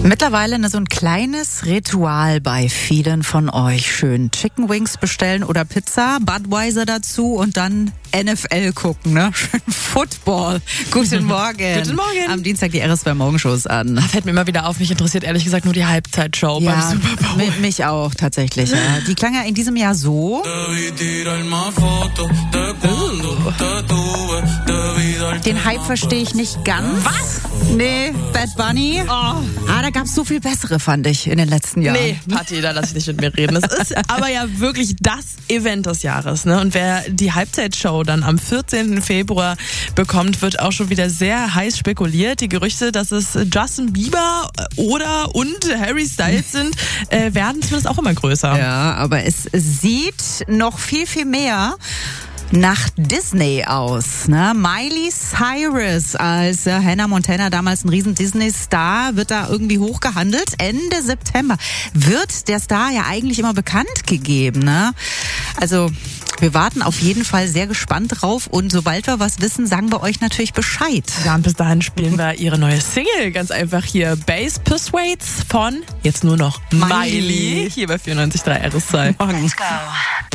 Mittlerweile so ein kleines Ritual bei vielen von euch. Schön Chicken Wings bestellen oder Pizza, Budweiser dazu und dann NFL gucken, ne? Schön Football. Guten Morgen. Guten Morgen. Am Dienstag die RSW Morgenshows an. Fällt mir immer wieder auf, mich interessiert ehrlich gesagt nur die Halbzeitshow beim Super Bowl. Mich auch tatsächlich. Ja. Die klang ja in diesem Jahr so. Den Hype verstehe ich nicht ganz. Was? Nee, Bad Bunny. Da gab es so viel bessere, fand ich, in den letzten Jahren. Nee, Patti, da lass ich nicht mit mir reden. Das ist aber ja wirklich das Event des Jahres, ne? Und wer die Halbzeitshow dann am 14. Februar bekommt, wird auch schon wieder sehr heiß spekuliert. Die Gerüchte, dass es Justin Bieber und Harry Styles sind, werden zumindest auch immer größer. Ja, aber es sieht noch viel, viel mehr nach Disney aus, ne? Miley Cyrus als Hannah Montana, damals ein riesen Disney-Star, wird da irgendwie hochgehandelt. Ende September wird der Star ja eigentlich immer bekannt gegeben, ne? Also wir warten auf jeden Fall sehr gespannt drauf und sobald wir was wissen, sagen wir euch natürlich Bescheid. Ja, und bis dahin spielen wir ihre neue Single, ganz einfach hier, Bass Persuades von jetzt nur noch Miley, hier bei 94.3 RSZ. Let's go.